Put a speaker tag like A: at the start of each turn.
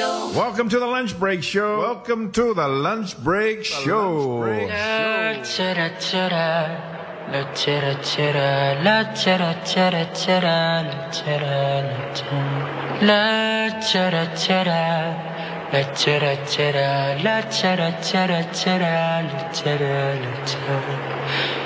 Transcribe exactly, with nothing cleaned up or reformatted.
A: radio.
B: Welcome to the Lunch Break Show. Welcome to the Lunch Break Show.
C: La chera chera, la chera chera, la chera chera chera, la chera la chera, la chera chera, la chera chera, la chera chera chera, la chera la chera.